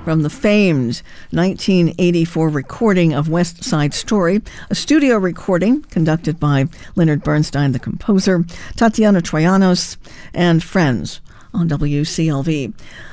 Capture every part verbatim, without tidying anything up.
from the famed nineteen eighty-four recording of West Side Story, a studio recording conducted by Leonard Bernstein, the composer, Tatiana Troyanos, and friends on W C L V.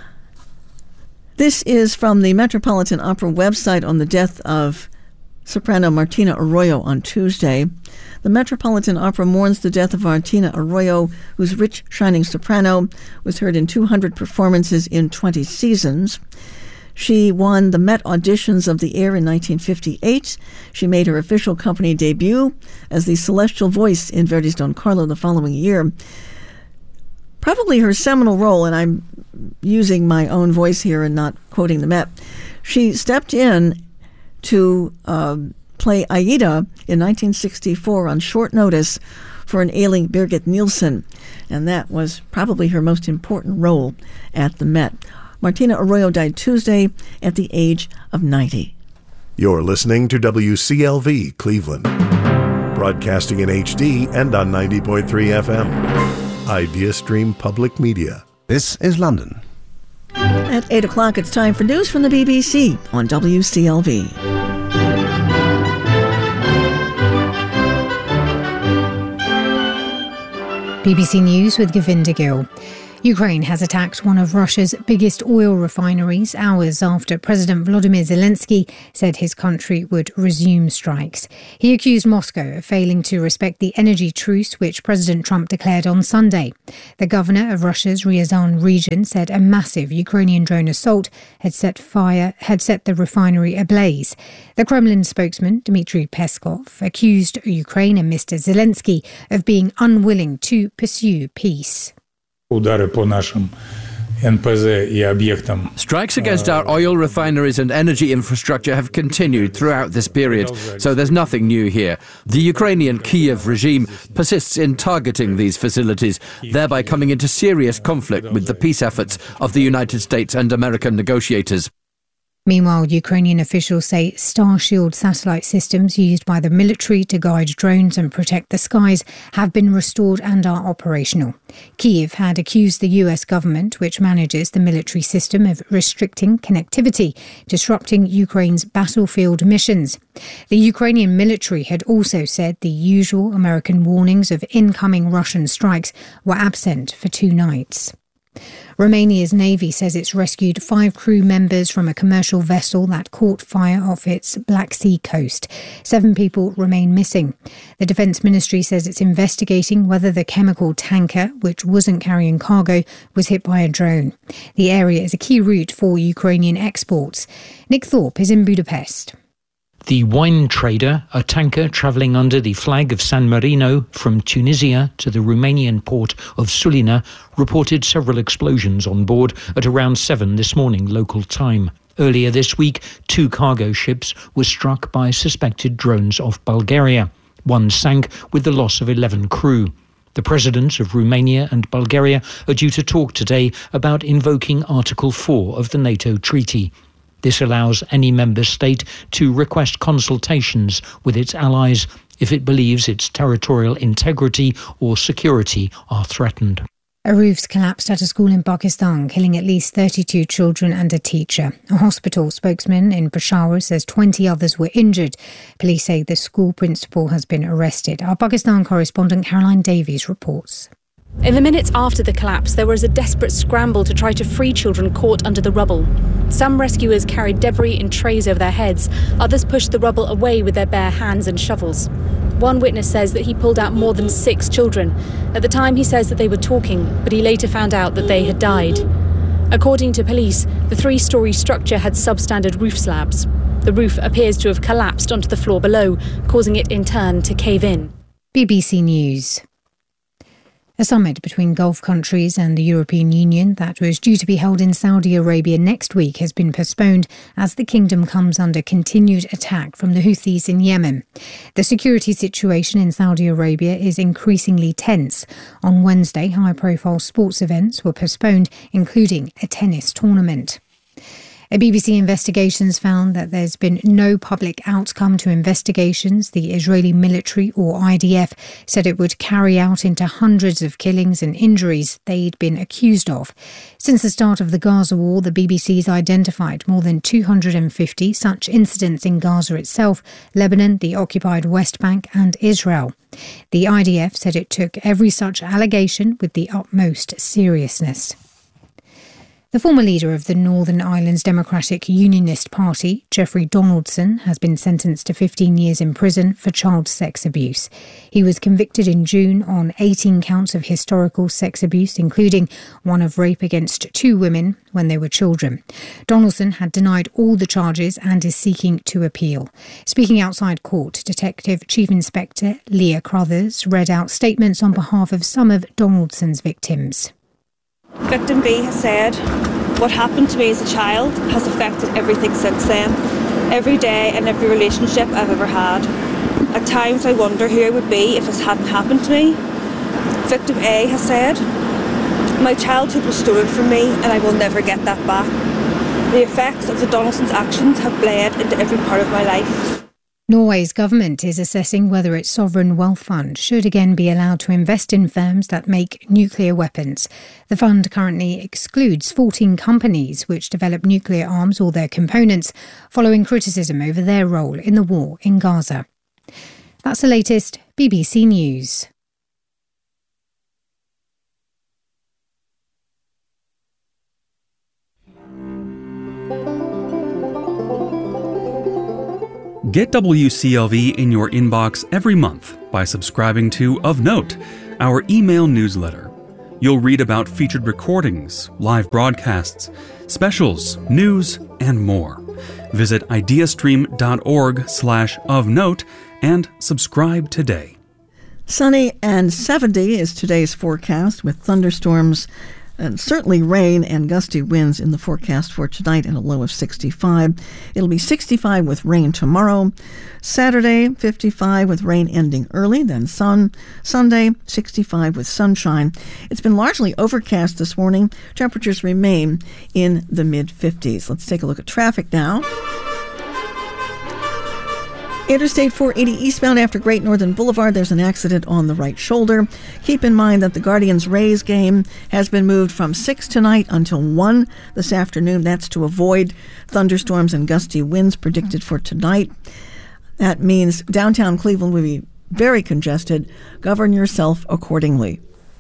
This is from the Metropolitan Opera website on the death of soprano Martina Arroyo on Tuesday. The Metropolitan Opera mourns the death of Martina Arroyo, whose rich, shining soprano was heard in two hundred performances in twenty seasons. She won the Met auditions of the Air in nineteen fifty-eight. She made her official company debut as the celestial voice in Verdi's Don Carlo the following year. Probably her seminal role, and I'm using my own voice here and not quoting the Met, she stepped in to uh, play Aida in nineteen sixty-four on short notice for an ailing Birgit Nilsson, and that was probably her most important role at the Met. Martina Arroyo died Tuesday at the age of ninety. You're listening to W C L V Cleveland, broadcasting in H D and on ninety point three F M. IdeaStream Public Media. This is London. At eight o'clock, it's time for news from the B B C on W C L V. B B C News with Govinda Gill. Ukraine has attacked one of Russia's biggest oil refineries hours after President Volodymyr Zelensky said his country would resume strikes. He accused Moscow of failing to respect the energy truce which President Trump declared on Sunday. The governor of Russia's Ryazan region said a massive Ukrainian drone assault had set fire had set the refinery ablaze. The Kremlin spokesman Dmitry Peskov accused Ukraine and Mister Zelensky of being unwilling to pursue peace. Strikes against our oil refineries and energy infrastructure have continued throughout this period, so there's nothing new here. The Ukrainian Kyiv regime persists in targeting these facilities, thereby coming into serious conflict with the peace efforts of the United States and American negotiators. Meanwhile, Ukrainian officials say Starshield satellite systems used by the military to guide drones and protect the skies have been restored and are operational. Kyiv had accused the U S government, which manages the military system, of restricting connectivity, disrupting Ukraine's battlefield missions. The Ukrainian military had also said the usual American warnings of incoming Russian strikes were absent for two nights. Romania's Navy says it's rescued five crew members from a commercial vessel that caught fire off its Black Sea coast. Seven people remain missing. The Defence Ministry says it's investigating whether the chemical tanker, which wasn't carrying cargo, was hit by a drone. The area is a key route for Ukrainian exports. Nick Thorpe is in Budapest. The Wine Trader, a tanker travelling under the flag of San Marino from Tunisia to the Romanian port of Sulina, reported several explosions on board at around seven this morning local time. Earlier this week, two cargo ships were struck by suspected drones off Bulgaria. One sank with the loss of eleven crew. The presidents of Romania and Bulgaria are due to talk today about invoking Article four of the NATO treaty. This allows any member state to request consultations with its allies if it believes its territorial integrity or security are threatened. A roof's collapsed at a school in Pakistan, killing at least thirty-two children and a teacher. A hospital spokesman in Peshawar says twenty others were injured. Police say the school principal has been arrested. Our Pakistan correspondent Caroline Davies reports. In the minutes after the collapse, there was a desperate scramble to try to free children caught under the rubble. Some rescuers carried debris in trays over their heads. Others pushed the rubble away with their bare hands and shovels. One witness says that he pulled out more than six children. At the time, he says that they were talking, but he later found out that they had died. According to police, the three-storey structure had substandard roof slabs. The roof appears to have collapsed onto the floor below, causing it in turn to cave in. B B C News. A summit between Gulf countries and the European Union that was due to be held in Saudi Arabia next week has been postponed as the kingdom comes under continued attack from the Houthis in Yemen. The security situation in Saudi Arabia is increasingly tense. On Wednesday, high-profile sports events were postponed, including a tennis tournament. A B B C investigations found that there's been no public outcome to investigations the Israeli military or I D F said it would carry out into hundreds of killings and injuries they'd been accused of. Since the start of the Gaza war, the B B C's identified more than two hundred fifty such incidents in Gaza itself, Lebanon, the occupied West Bank and Israel. The I D F said it took every such allegation with the utmost seriousness. The former leader of the Northern Ireland's Democratic Unionist Party, Jeffrey Donaldson, has been sentenced to fifteen years in prison for child sex abuse. He was convicted in June on eighteen counts of historical sex abuse, including one of rape against two women when they were children. Donaldson had denied all the charges and is seeking to appeal. Speaking outside court, Detective Chief Inspector Leah Crothers read out statements on behalf of some of Donaldson's victims. Victim B has said, "What happened to me as a child has affected everything since then. Every day and every relationship I've ever had. At times I wonder who I would be if this hadn't happened to me." Victim A has said, "My childhood was stolen from me and I will never get that back. The effects of the Donaldson's actions have bled into every part of my life." Norway's government is assessing whether its sovereign wealth fund should again be allowed to invest in firms that make nuclear weapons. The fund currently excludes fourteen companies which develop nuclear arms or their components, following criticism over their role in the war in Gaza. That's the latest B B C News. Get W C L V in your inbox every month by subscribing to Of Note, our email newsletter. You'll read about featured recordings, live broadcasts, specials, news, and more. Visit ideastream.org slash of note and subscribe today. Sunny and seventy is today's forecast, with thunderstorms and certainly rain and gusty winds in the forecast for tonight, and a low of sixty-five. It'll be sixty-five with rain tomorrow. Saturday, fifty-five with rain ending early, then sun. Sunday, sixty-five with sunshine. It's been largely overcast this morning. Temperatures remain in the mid-fifties. Let's take a look at traffic now. Interstate four eighty eastbound after Great Northern Boulevard, there's an accident on the right shoulder. Keep in mind that the Guardians-Rays game has been moved from six tonight until one this afternoon. That's to avoid thunderstorms and gusty winds predicted for tonight. That means downtown Cleveland will be very congested. Govern yourself accordingly.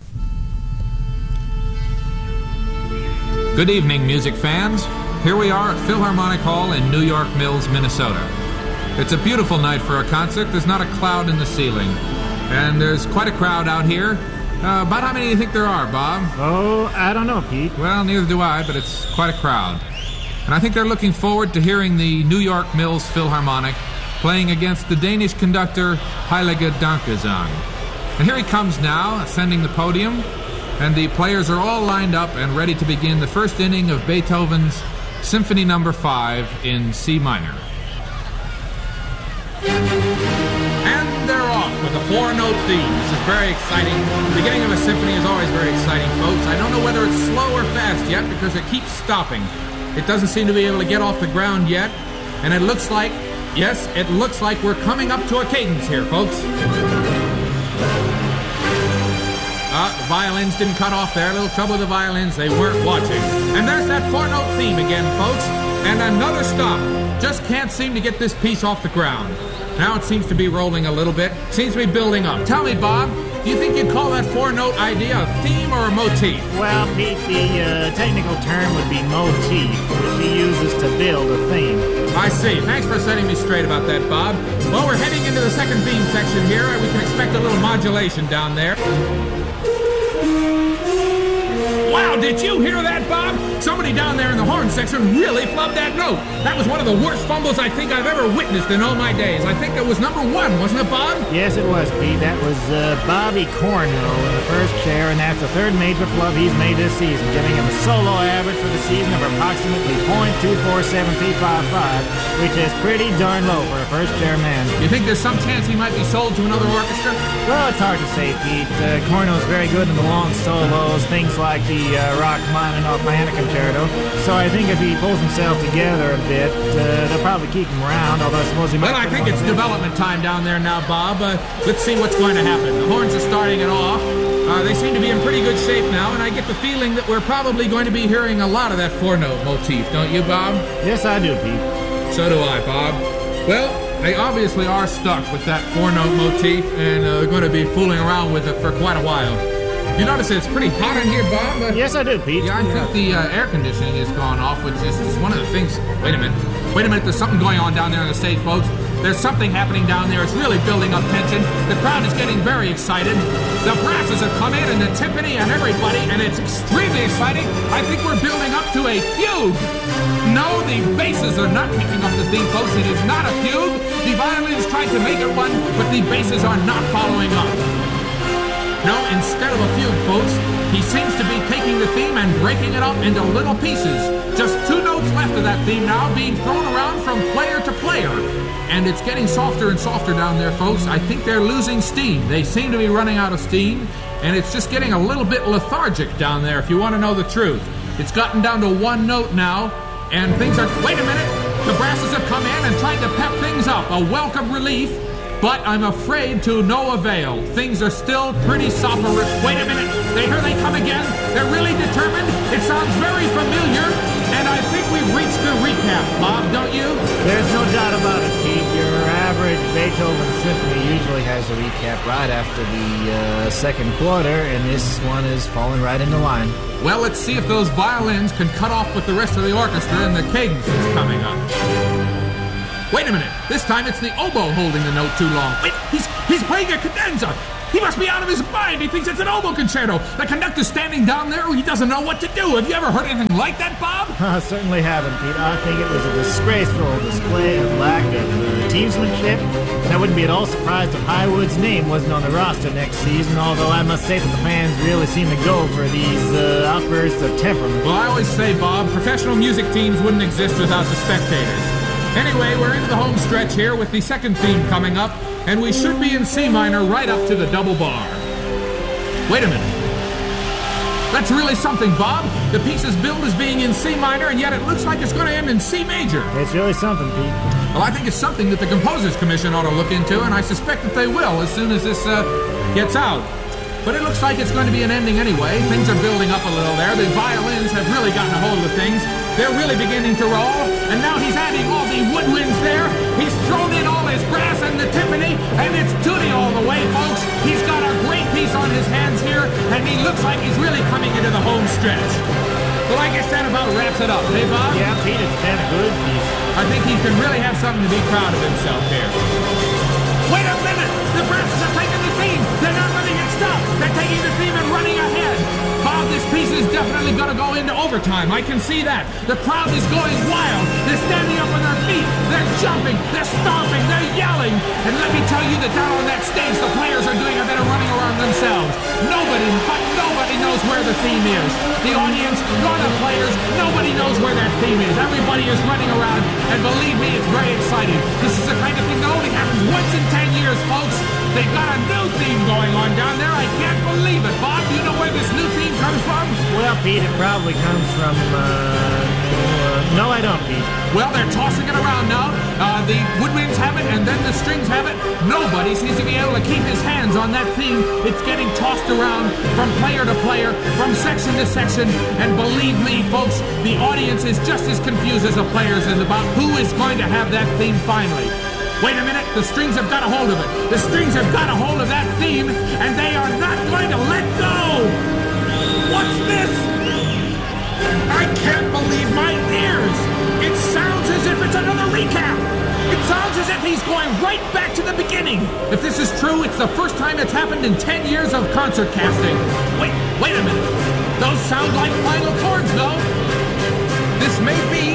Good evening, music fans. Here we are at Philharmonic Hall in New York Mills, Minnesota. It's a beautiful night for a concert. There's not a cloud in the ceiling. And there's quite a crowd out here. Uh, about how many do you think there are, Bob? Oh, I don't know, Pete. Well, neither do I, but it's quite a crowd. And I think they're looking forward to hearing the New York Mills Philharmonic playing against the Danish conductor Heilige Dankgesang. And here he comes now, ascending the podium. And the players are all lined up and ready to begin the first inning of Beethoven's Symphony Number five in C minor. And they're off with a four-note theme. This is very exciting. The beginning of a symphony is always very exciting, folks. I don't know whether it's slow or fast yet because it keeps stopping. It doesn't seem to be able to get off the ground yet. And it looks like, yes, it looks like we're coming up to a cadence here, folks. Uh, the violins didn't cut off there. A little trouble with the violins. They weren't watching. And there's that four-note theme again, folks. And another stop. Just can't seem to get this piece off the ground. Now it seems to be rolling a little bit. Seems to be building up. Tell me, Bob, do you think you'd call that four-note idea a theme or a motif? Well, Pete, the uh, technical term would be motif, which he uses to build a theme. I see. Thanks for setting me straight about that, Bob. Well, we're heading into the second beam section here, and we can expect a little modulation down there. Wow, did you hear that, Bob? Somebody down there in the horn section really flubbed that note. That was one of the worst fumbles I think I've ever witnessed in all my days. I think it was number one, wasn't it, Bob? Yes, it was, Pete. That was uh, Bobby Cornhill in the first chair, and that's the third major flub he's made this season, giving him a solo average for the season of approximately point two four seven feet five five, which is pretty darn low for a first chair man. You think there's some chance he might be sold to another orchestra? Well, it's hard to say, Pete. Uh, Cornhill's very good in the long solos, things like the uh, Rachmaninoff Mahana Concerto. so I think if he pulls himself together a bit, uh, they'll probably keep him around, although I suppose he might... Well, I think it's development time down there now, Bob. Uh, let's see what's going to happen. The horns are starting it off. Uh, they seem to be in pretty good shape now, and I get the feeling that we're probably going to be hearing a lot of that four-note motif, don't you, Bob? Yes, I do, Pete. So do I, Bob. Well, they obviously are stuck with that four-note motif, and uh, they're going to be fooling around with it for quite a while. You notice it's pretty hot in here, Bob? Uh, yes, I do, Pete. Yeah, I yeah. think the uh, air conditioning is gone off, which is, is one of the things... Wait a minute. Wait a minute. There's something going on down there on the stage, folks. There's something happening down there. It's really building up tension. The crowd is getting very excited. The brasses have come in, and the timpani and everybody, and it's extremely exciting. I think we're building up to a fugue. No, the basses are not picking up the theme, folks. It is not a fugue. The violins tried to make it one, but the basses are not following up. No, instead of a fugue, folks, he seems to be taking the theme and breaking it up into little pieces. Just two notes left of that theme now being thrown around from player to player. And it's getting softer and softer down there, folks. I think they're losing steam. They seem to be running out of steam, and it's just getting a little bit lethargic down there, if you want to know the truth. It's gotten down to one note now, and things are... Wait a minute! The brasses have come in and tried to pep things up. A welcome relief. But I'm afraid to no avail. Things are still pretty soporific. Wait a minute. They hear they come again. They're really determined. It sounds very familiar. And I think we've reached the recap, Bob, don't you? There's no doubt about it, Pete. Your average Beethoven symphony usually has a recap right after the uh, second quarter, and this one is falling right into line. Well, let's see if those violins can cut off with the rest of the orchestra and the cadence is coming up. Wait a minute. This time it's the oboe holding the note too long. Wait, he's he's playing a cadenza. He must be out of his mind. He thinks it's an oboe concerto. The conductor's standing down there. He doesn't know what to do. Have you ever heard anything like that, Bob? I certainly haven't, Pete. I think it was a disgraceful display of lack of uh, teamsmanship. And I wouldn't be at all surprised if Highwood's name wasn't on the roster next season, although I must say that the fans really seem to go for these uh, outbursts of temperament. Well, I always say, Bob, professional music teams wouldn't exist without the spectators. Anyway, we're into the home stretch here with the second theme coming up, and we should be in C minor right up to the double bar. Wait a minute. That's really something, Bob. The piece's billed as being in C minor, and yet it looks like it's going to end in C major. It's really something, Pete. Well, I think it's something that the Composers Commission ought to look into, and I suspect that they will as soon as this uh, gets out. But it looks like it's going to be an ending anyway. Things are building up a little there. The violins have really gotten a hold of things. They're really beginning to roll. And now he's adding all the woodwinds there. He's thrown in all his brass and the timpani, and it's tutti all the way, folks. He's got a great piece on his hands here, and he looks like he's really coming into the home stretch. Well, I guess that about wraps it up, eh, Bob? Yeah, Pete, it's been a good piece. I think he can really have something to be proud of himself here. Wait a minute! The brasses are taking the theme! They're not letting it stop! They're taking the theme and running ahead! Bob, this piece is definitely going to go into overtime. I can see that. The crowd is going wild. They're standing up on their feet. They're jumping. They're stomping. They're yelling. And let me tell you that down on that stage, the players are doing a bit of running around themselves. Nobody, but nobody knows where the theme is. The audience, nor the players, nobody knows where that theme is. Everybody is running around, and believe me, it's very exciting. This is the kind of thing that only happens once in ten years, folks. They've got a new theme going on down there. I can't believe it. Bob, do you know where this new theme comes from? Well, Pete, it probably comes from, uh... uh no, I don't, Pete. Well, they're tossing it around now. Uh, the woodwinds have it, and then the strings have it. Nobody seems to be able to keep his hands on that theme. It's getting tossed around from player to player, from section to section. And believe me, folks, the audience is just as confused as the players is about who is going to have that theme finally. Wait a minute, the strings have got a hold of it. The strings have got a hold of that theme, and they are not going to let go. What's this? I can't believe my ears. It sounds as if it's another recap. It sounds as if he's going right back to the beginning. If this is true, it's the first time it's happened in ten years of concert casting. Wait, wait a minute. Those sound like final chords, though. This may be...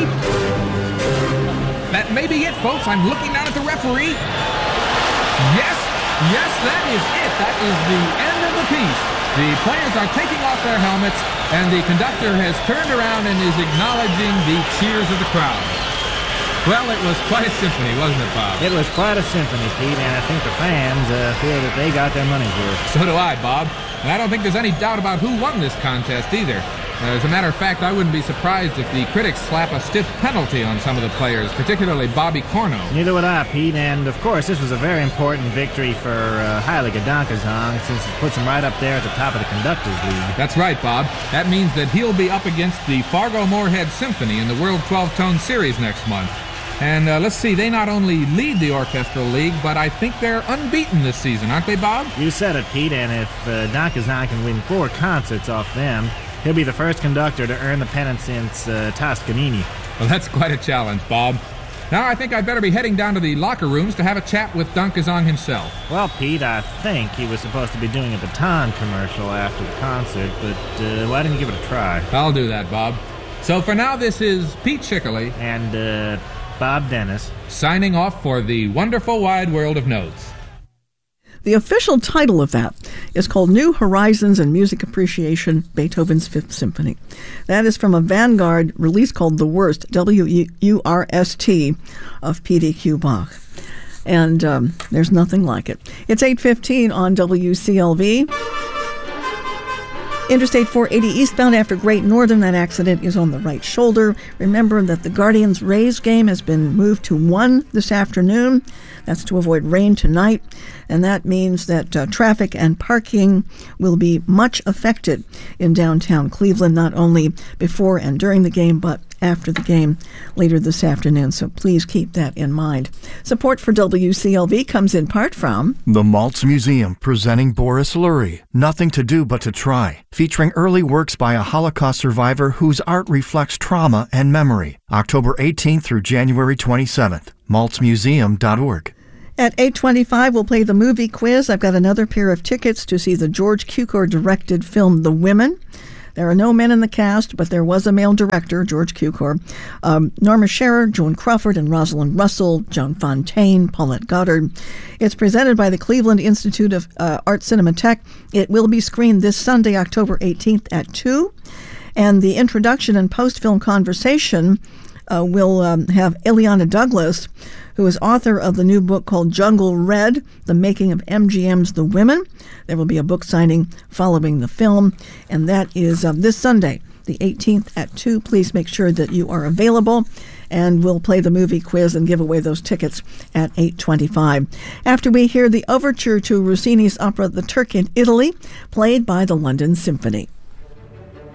That may be it, folks. I'm looking down at the referee. Yes, yes, that is it. That is the end of the piece. The players are taking off their helmets, and the conductor has turned around and is acknowledging the cheers of the crowd. Well, it was quite a symphony, wasn't it, Bob? It was quite a symphony, Pete, and I think the fans uh, feel that they got their money's worth. So do I, Bob. And I don't think there's any doubt about who won this contest either. As a matter of fact, I wouldn't be surprised if the critics slap a stiff penalty on some of the players, particularly Bobby Corno. Neither would I, Pete, and of course this was a very important victory for uh, Heilige Dankazong, since it puts him right up there at the top of the Conductors League. That's right, Bob. That means that he'll be up against the Fargo-Moorhead Symphony in the World twelve-Tone Series next month. And uh, let's see, they not only lead the Orchestral League, but I think they're unbeaten this season, aren't they, Bob? You said it, Pete, and if uh, Dankazong can win four concerts off them, he'll be the first conductor to earn the pennant since uh, Toscanini. Well, that's quite a challenge, Bob. Now I think I'd better be heading down to the locker rooms to have a chat with Dankazong himself. Well, Pete, I think he was supposed to be doing a baton commercial after the concert, but uh, why didn't you give it a try? I'll do that, Bob. So for now, this is Pete Schickley and uh, Bob Dennis signing off for the wonderful wide world of notes. The official title of that is called New Horizons in Music Appreciation, Beethoven's Fifth Symphony. That is from a Vanguard release called The Worst, W U R S T, of P D Q Bach. And um, there's nothing like it. It's eight fifteen on W C L V. Interstate four eighty eastbound after Great Northern. That accident is on the right shoulder. Remember that the Guardians-Rays game has been moved to one this afternoon. That's to avoid rain tonight. And that means that uh, traffic and parking will be much affected in downtown Cleveland, not only before and during the game, but after the game later this afternoon. So please keep that in mind. Support for W C L V comes in part from the Maltz Museum, presenting Boris Lurie, Nothing to Do But to Try, featuring early works by a Holocaust survivor whose art reflects trauma and memory. October eighteenth through January twenty-seventh. maltz museum dot org. At eight twenty-five, we'll play the movie quiz. I've got another pair of tickets to see the George Cukor-directed film The Women. There are no men in the cast, but there was a male director, George Cukor. Um, Norma Shearer, Joan Crawford, and Rosalind Russell, Joan Fontaine, Paulette Goddard. It's presented by the Cleveland Institute of uh, Art Cinematheque. It will be screened this Sunday, October eighteenth at two. And the introduction and post-film conversation uh, will um, have Ileana Douglas, who is author of the new book called Jungle Red, The Making of M G M's The Women. There will be a book signing following the film, and that is um, this Sunday, the eighteenth at two. Please make sure that you are available, and we'll play the movie quiz and give away those tickets at eight twenty-five. After we hear the overture to Rossini's opera The Turk in Italy, played by the London Symphony.